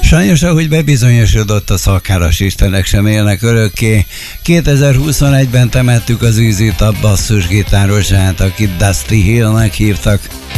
Sajnos, ahogy bebizonyosodott, a szakkáros istenek sem élnek örökké. 2021-ben temettük az űzít a basszusgitárosát, akit Dusty Hillnek hívtak.